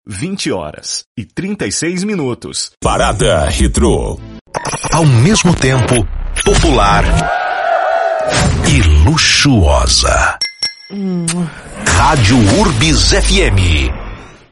20h36. Parada Retrô. Ao mesmo tempo, popular e luxuosa. Rádio Urbis FM.